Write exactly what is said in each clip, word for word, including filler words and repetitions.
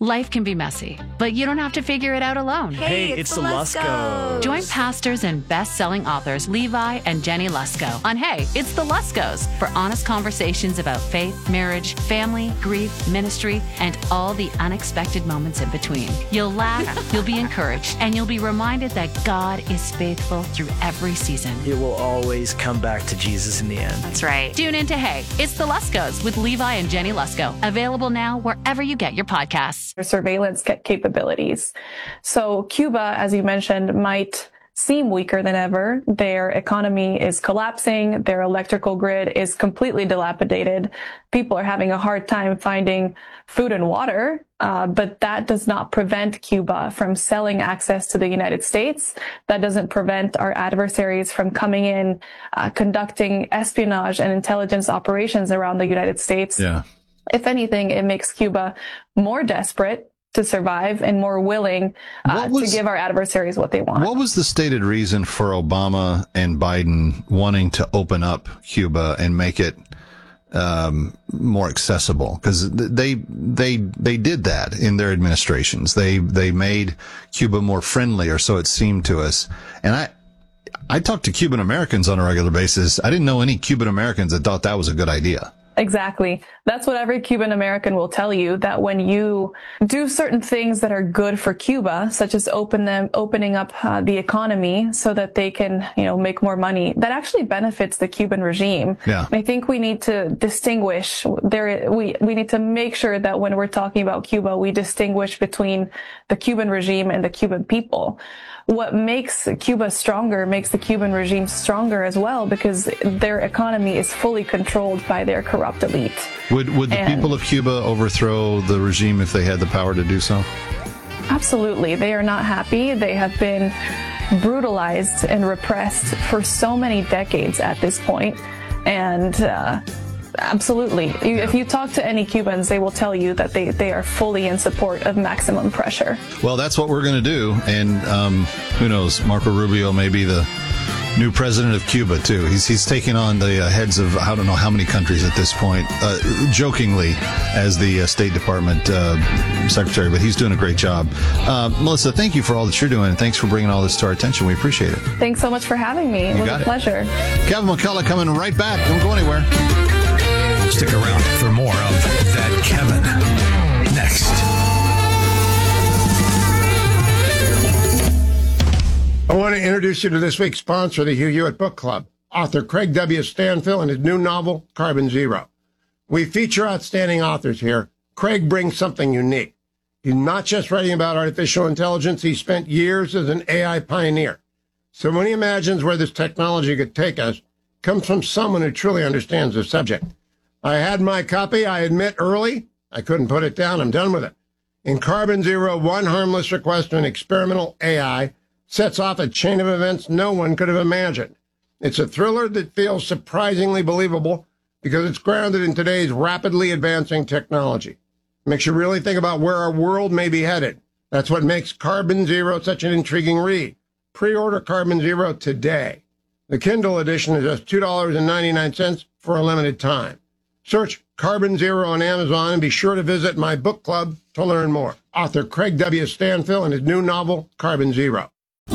Life can be messy, but you don't have to figure it out alone. Hey, it's, it's the Luskos. Join pastors and best-selling authors Levi and Jenny Lusko on Hey, It's the Luskos for honest conversations about faith, marriage, family, grief, ministry, and all the unexpected moments in between. You'll laugh, you'll be encouraged, and you'll be reminded that God is faithful through every season. It will always come back to Jesus in the end. That's right. Tune in to Hey, It's the Luskos with Levi and Jenny Lusko. Available now wherever you get your podcasts. Surveillance capabilities. So Cuba, as you mentioned, might seem weaker than ever. Their economy is collapsing. Their electrical grid is completely dilapidated. People are having a hard time finding food and water, uh, but that does not prevent Cuba from selling access to the United States. That doesn't prevent our adversaries from coming in, uh, conducting espionage and intelligence operations around the United States. Yeah. If anything, it makes Cuba more desperate to survive and more willing uh, was, to give our adversaries what they want. What was the stated reason for Obama and Biden wanting to open up Cuba and make it um, more accessible? Because they they they did that in their administrations. They they made Cuba more friendly, or so it seemed to us. And I I talk to Cuban Americans on a regular basis. I didn't know any Cuban Americans that thought that was a good idea. Exactly. That's what every Cuban American will tell you, that when you do certain things that are good for Cuba, such as open them, opening up uh, the economy so that they can, you know, make more money, that actually benefits the Cuban regime. Yeah. I think we need to distinguish there. We, we need to make sure that when we're talking about Cuba, we distinguish between the Cuban regime and the Cuban people. What makes Cuba stronger makes the Cuban regime stronger as well, because their economy is fully controlled by their corrupt elite. Would would the and people of Cuba overthrow the regime if they had the power to do so? Absolutely. They are not happy. They have been brutalized and repressed for so many decades at this point. And uh, absolutely. You, if you talk to any Cubans, they will tell you that they, they are fully in support of maximum pressure. Well, that's what we're going to do. And um, who knows, Marco Rubio may be the new president of Cuba, too. He's he's taking on the uh, heads of I don't know how many countries at this point, uh, jokingly, as the uh, State Department uh, secretary, but he's doing a great job. Uh, Melissa, thank you for all that you're doing, and thanks for bringing all this to our attention. We appreciate it. Thanks so much for having me. It you was got a it. pleasure. Kevin McCullough coming right back. Don't go anywhere. Stick around for more of That Kevin next. I want to introduce you to this week's sponsor, the Hugh Hewitt Book Club, author Craig W. Stanfill and his new novel, Carbon Zero. We feature outstanding authors here. Craig brings something unique. He's not just writing about artificial intelligence. He spent years as an A I pioneer. So when he imagines where this technology could take us, it comes from someone who truly understands the subject. I had my copy, I admit, early. I couldn't put it down. I'm done with it. In Carbon Zero, one harmless request to an experimental A I sets off a chain of events no one could have imagined. It's a thriller that feels surprisingly believable because it's grounded in today's rapidly advancing technology. It makes you really think about where our world may be headed. That's what makes Carbon Zero such an intriguing read. Pre-order Carbon Zero today. The Kindle edition is just two dollars and ninety-nine cents for a limited time. Search Carbon Zero on Amazon and be sure to visit my book club to learn more. Author Craig W. Stanfill and his new novel, Carbon Zero.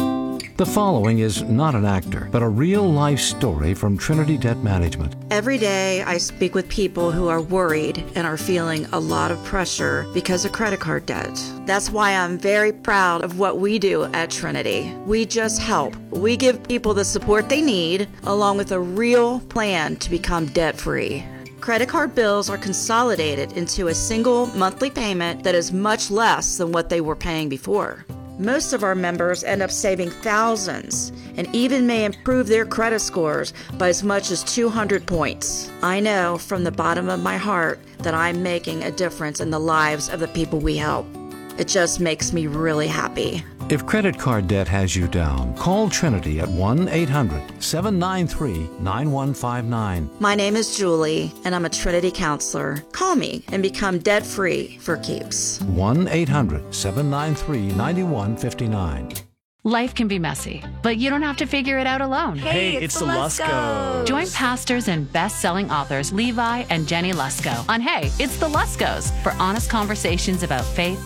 The following is not an actor, but a real-life story from Trinity Debt Management. Every day I speak with people who are worried and are feeling a lot of pressure because of credit card debt. That's why I'm very proud of what we do at Trinity. We just help. We give people the support they need, along with a real plan to become debt-free. Credit card bills are consolidated into a single monthly payment that is much less than what they were paying before. Most of our members end up saving thousands and even may improve their credit scores by as much as two hundred points. I know from the bottom of my heart that I'm making a difference in the lives of the people we help. It just makes me really happy. If credit card debt has you down, call Trinity at one eight hundred seven nine three nine one five nine. My name is Julie, and I'm a Trinity counselor. Call me and become debt-free for keeps. one eight hundred seven nine three nine one five nine. Life can be messy, but you don't have to figure it out alone. Hey, it's, it's the Luskos. Join pastors and best-selling authors Levi and Jenny Lusko on Hey, It's the Luskos for honest conversations about faith,